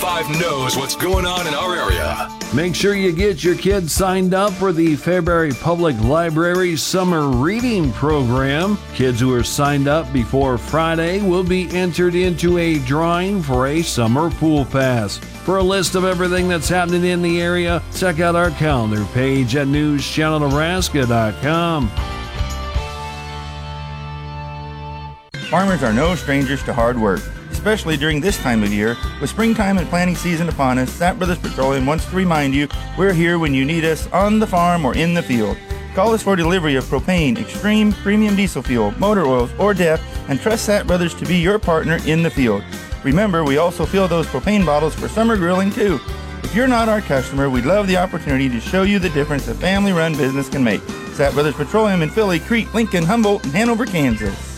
95 knows what's going on in our area. Make sure you get your kids signed up for the Fairbury Public Library Summer Reading Program. Kids who are signed up before Friday will be entered into a drawing for a summer pool pass. For a list of everything that's happening in the area, check out our calendar page at newschannelnebraska.com. Farmers are no strangers to hard work, especially during this time of year. With springtime and planting season upon us, Sapp Brothers Petroleum wants to remind you we're here when you need us on the farm or in the field. Call us for delivery of propane, extreme, premium diesel fuel, motor oils, or DEF, and trust Sapp Brothers to be your partner in the field. Remember, we also fill those propane bottles for summer grilling too. If you're not our customer, we'd love the opportunity to show you the difference a family-run business can make. Sapp Brothers Petroleum in Philly, Crete, Lincoln, Humboldt, and Hanover, Kansas.